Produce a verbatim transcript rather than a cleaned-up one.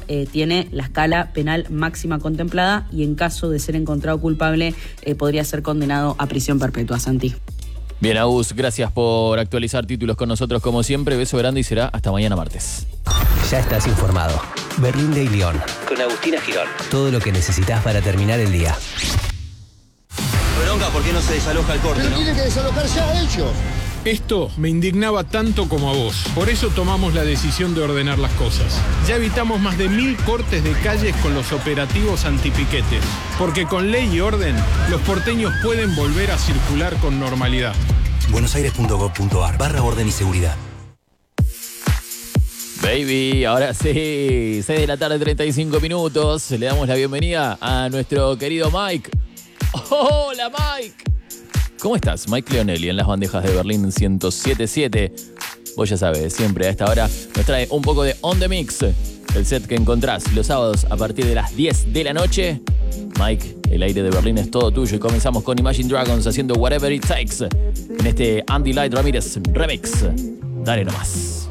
eh, tiene la escala penal máxima contemplada y en caso de ser encontrado culpable eh, podría ser condenado a prisión perpetua. Santi. Bien, Agus, gracias por actualizar títulos con nosotros como siempre. Beso grande y será hasta mañana martes. Ya estás informado. Berlín Day León. Con Agustina Girón. Todo lo que necesitas para terminar el día. Bronca, ¿por qué no se desaloja el corte, Pero no? tienen que desalojar ya ellos. Esto me indignaba tanto como a vos. Por eso tomamos la decisión de ordenar las cosas. Ya evitamos más de mil cortes de calles con los operativos antipiquetes. Porque con ley y orden, los porteños pueden volver a circular con normalidad. buenosaires.gov.ar barra orden y seguridad. Baby, ahora sí, seis de la tarde, treinta y cinco minutos. Le damos la bienvenida a nuestro querido Mike. ¡Hola, Mike! ¿Cómo estás? Mike Leonelli en las bandejas de Berlín ciento siete punto siete. Vos ya sabés, siempre a esta hora nos trae un poco de On The Mix, el set que encontrás los sábados a partir de las diez de la noche. Mike, el aire de Berlín es todo tuyo y comenzamos con Imagine Dragons haciendo Whatever It Takes en este Andy Light Ramírez Remix. Dale nomás.